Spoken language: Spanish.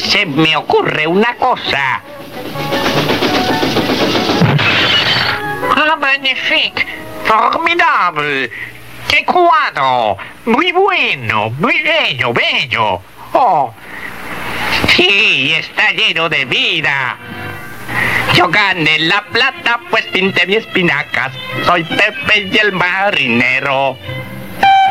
Se me ocurre una cosa. Ah, magnifique, formidable, qué cuadro, muy bueno, muy bello, bello. Oh, Sí, está lleno de vida. Yo gané la plata, pues pinté mis espinacas. Soy Pepe y el marinero.